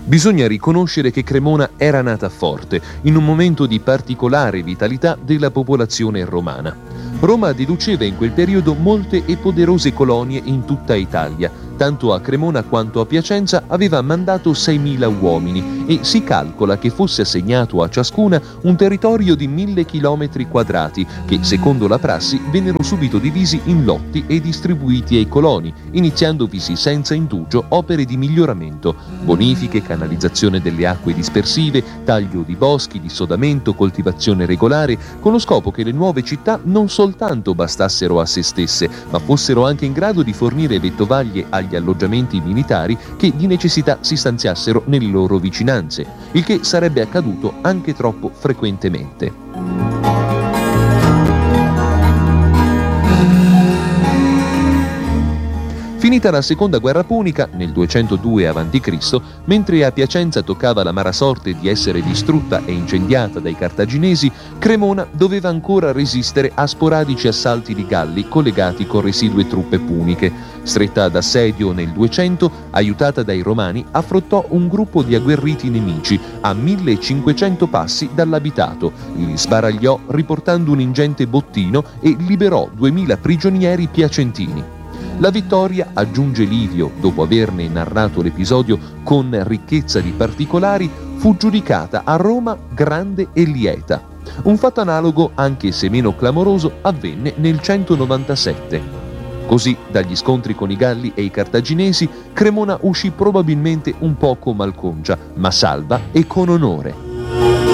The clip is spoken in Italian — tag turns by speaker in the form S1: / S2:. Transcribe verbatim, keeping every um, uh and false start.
S1: Bisogna riconoscere che Cremona era nata forte, in un momento di particolare vitalità della popolazione romana. Roma deduceva in quel periodo molte e poderose colonie in tutta Italia. Tanto a Cremona quanto a Piacenza aveva mandato seimila uomini e si calcola che fosse assegnato a ciascuna un territorio di mille chilometri quadrati che, secondo la prassi, vennero subito divisi in lotti e distribuiti ai coloni, iniziandovisi senza indugio opere di miglioramento, bonifiche, canalizzazione delle acque dispersive, taglio di boschi, dissodamento, coltivazione regolare, con lo scopo che le nuove città non soltanto bastassero a se stesse, ma fossero anche in grado di fornire vettovaglie agli alloggiamenti militari che di necessità si stanziassero nelle loro vicinanze, il che sarebbe accaduto anche troppo frequentemente. Finita la seconda guerra punica, nel duecentodue avanti Cristo, mentre a Piacenza toccava l'amara sorte di essere distrutta e incendiata dai cartaginesi, Cremona doveva ancora resistere a sporadici assalti di Galli collegati con residue truppe puniche. Stretta d'assedio nel duecento, aiutata dai Romani, affrontò un gruppo di agguerriti nemici a millecinquecento passi dall'abitato, li sbaragliò riportando un ingente bottino e liberò duemila prigionieri piacentini. La vittoria, aggiunge Livio, dopo averne narrato l'episodio con ricchezza di particolari, fu giudicata a Roma grande e lieta. Un fatto analogo, anche se meno clamoroso, avvenne nel centonovantasette. Così, dagli scontri con i Galli e i Cartaginesi, Cremona uscì probabilmente un poco malcongia, ma salva e con onore.